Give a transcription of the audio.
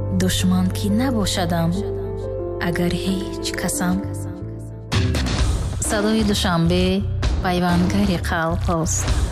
душман ки набошадам агар ҳеҷ касам. садои душанбе пайвандгари қалбҳост.